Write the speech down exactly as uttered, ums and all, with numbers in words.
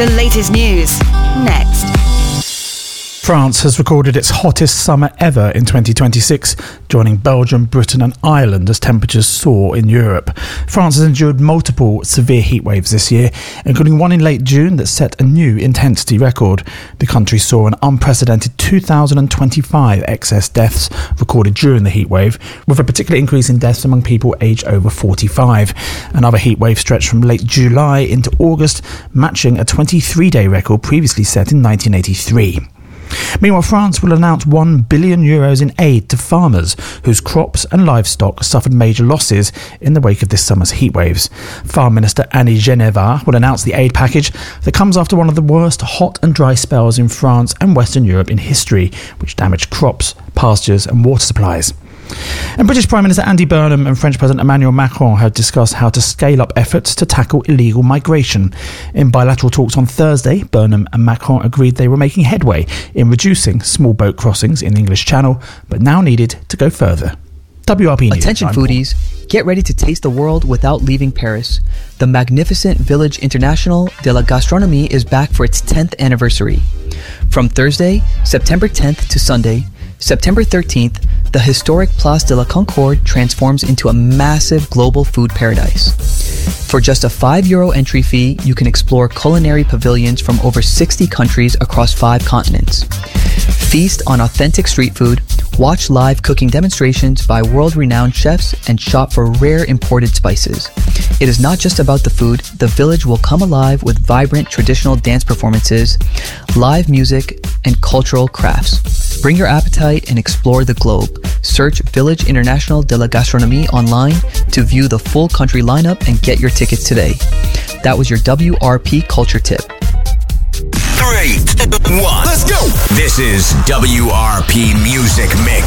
The latest news, next. France has recorded its hottest summer ever in twenty twenty-six, joining Belgium, Britain and Ireland as temperatures soar in Europe. France has endured multiple severe heat waves this year, including one in late June that set a new intensity record. The country saw an unprecedented two thousand twenty-five excess deaths recorded during the heat wave, with a particular increase in deaths among people aged over forty-five. Another heat wave stretched from late July into August, matching a twenty-three day record previously set in nineteen eighty-three. Meanwhile, France will announce one billion euros in aid to farmers whose crops and livestock suffered major losses in the wake of this summer's heatwaves. Farm Minister Annie Genevard will announce the aid package that comes after one of the worst hot and dry spells in France and Western Europe in history, which damaged crops, pastures and water supplies. And British Prime Minister Andy Burnham and French President Emmanuel Macron have discussed how to scale up efforts to tackle illegal migration. In bilateral talks on Thursday, Burnham and Macron agreed they were making headway in reducing small boat crossings in the English Channel, but now needed to go further. W R P News. Attention foodies, get ready to taste the world without leaving Paris. The magnificent Village International de la Gastronomie is back for its tenth anniversary. From Thursday, September tenth to Sunday, September thirteenth, the historic Place de la Concorde transforms into a massive global food paradise. For just a five euro entry fee, you can explore culinary pavilions from over sixty countries across five continents. Feast on authentic street food, watch live cooking demonstrations by world-renowned chefs, and shop for rare imported spices. It is not just about the food. The village will come alive with vibrant traditional dance performances, live music, and cultural crafts. Bring your appetite and explore the globe. Search Village International de la Gastronomie online to view the full country lineup and get your tickets today. That was your W R P Culture Tip. Three, two, one, let's go! This is W R P Music Mix.